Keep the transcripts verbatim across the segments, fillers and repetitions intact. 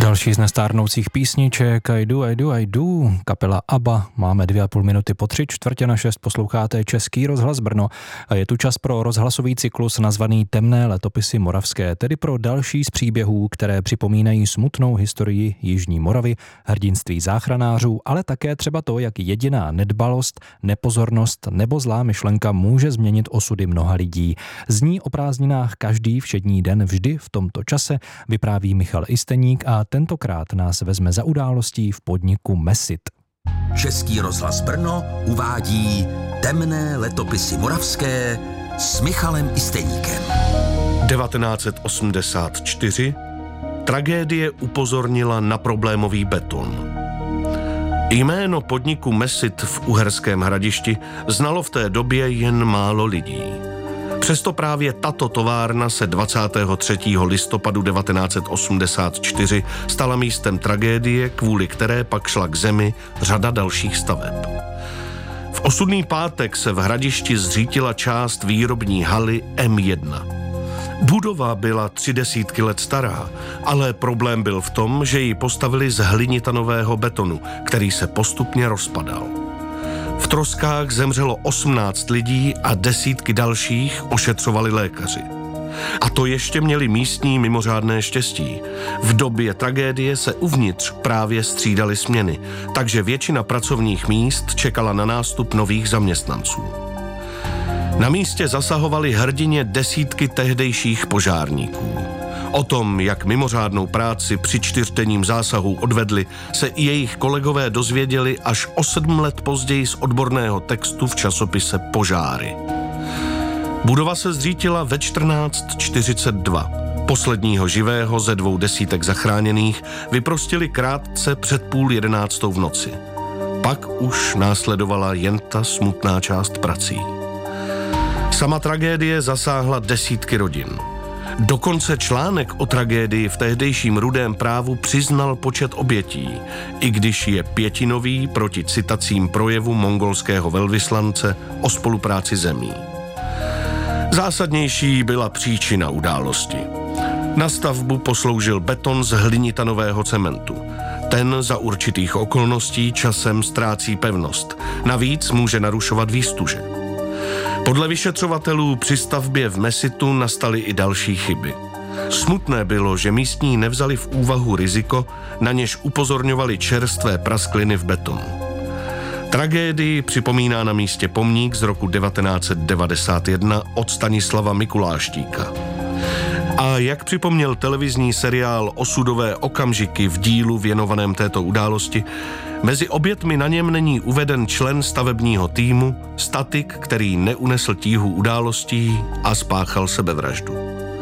Další z nestárnoucích písniček I do, I do, I do, kapela ABBA. Máme dvě a půl minuty po tři čtvrtě na šest, posloucháte Český rozhlas Brno a je tu čas pro rozhlasový cyklus nazvaný Temné letopisy moravské, tedy pro další z příběhů, které připomínají smutnou historii Jižní Moravy, hrdinství záchranářů, ale také třeba to, jak jediná nedbalost, nepozornost nebo zlá myšlenka může změnit osudy mnoha lidí. Zní o prázdninách každý všední den vždy v tomto čase, vypráví Michal Isteník a tentokrát nás vezme za událostí v podniku Mesit. Český rozhlas Brno uvádí Temné letopisy moravské s Michalem Isteníkem. devatenáct set osmdesát čtyři tragédie upozornila na problémový beton. Jméno podniku Mesit v Uherském Hradišti znalo v té době jen málo lidí. Přesto právě tato továrna se dvacátého třetího listopadu devatenáct set osmdesát čtyři stala místem tragédie, kvůli které pak šla k zemi řada dalších staveb. V osudný pátek se v Hradišti zřítila část výrobní haly M jedna. Budova byla tři desítky let stará, ale problém byl v tom, že ji postavili z hlinitanového betonu, který se postupně rozpadal. V troskách zemřelo osmnáct lidí a desítky dalších ošetřovali lékaři. A to ještě měli místní mimořádné štěstí. V době tragédie se uvnitř právě střídaly směny, takže většina pracovních míst čekala na nástup nových zaměstnanců. Na místě zasahovali hrdinně desítky tehdejších požárníků. O tom, jak mimořádnou práci při čtyřdenním zásahu odvedli, se i jejich kolegové dozvěděli až o sedm let později z odborného textu v časopise Požáry. Budova se zřítila ve čtrnáct čtyřicet dva. Posledního živého ze dvou desítek zachráněných vyprostili krátce před půl jedenáctou v noci. Pak už následovala jen ta smutná část prací. Sama tragédie zasáhla desítky rodin. Dokonce článek o tragédii v tehdejším Rudém právu přiznal počet obětí, i když je pětinový proti citacím projevu mongolského velvyslance o spolupráci zemí. Zásadnější byla příčina události. Na stavbu posloužil beton z hlinitanového cementu. Ten za určitých okolností časem ztrácí pevnost. Navíc může narušovat výstuže. Podle vyšetřovatelů při stavbě v Mesitu nastaly i další chyby. Smutné bylo, že místní nevzali v úvahu riziko, na něž upozorňovali čerstvé praskliny v betonu. Tragédii připomíná na místě pomník z roku devatenáct set devadesát jedna od Stanislava Mikuláštíka. A jak připomněl televizní seriál Osudové okamžiky v dílu věnovaném této události, mezi obětmi na něm není uveden člen stavebního týmu, statik, který neunesl tíhu událostí a spáchal sebevraždu.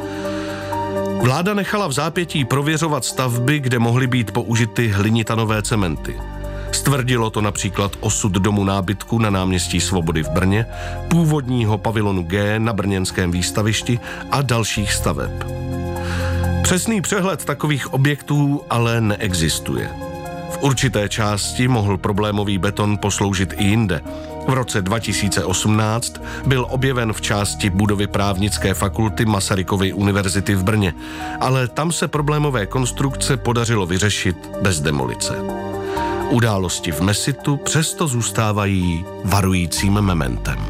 Vláda nechala v zápětí prověřovat stavby, kde mohly být použity hlinitanové cementy. Stvrdilo to například osud domu nábytku na náměstí Svobody v Brně, původního pavilonu G na brněnském výstavišti a dalších staveb. Přesný přehled takových objektů ale neexistuje. V určité části mohl problémový beton posloužit i jinde. V roce dva tisíce osmnáct byl objeven v části budovy právnické fakulty Masarykovy univerzity v Brně, ale tam se problémové konstrukce podařilo vyřešit bez demolice. Události v Mesitu přesto zůstávají varujícím mementem.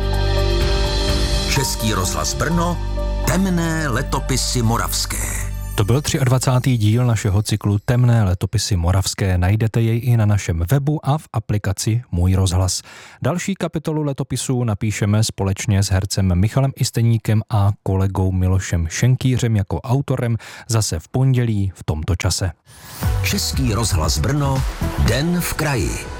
Český rozhlas Brno, Temné letopisy moravské. To byl dvacátý třetí díl našeho cyklu Temné letopisy moravské. Najdete jej i na našem webu a v aplikaci Můj rozhlas. Další kapitolu letopisů napíšeme společně s hercem Michalem Isteníkem a kolegou Milošem Šenkýřem jako autorem zase v pondělí v tomto čase. Český rozhlas Brno, Den v kraji.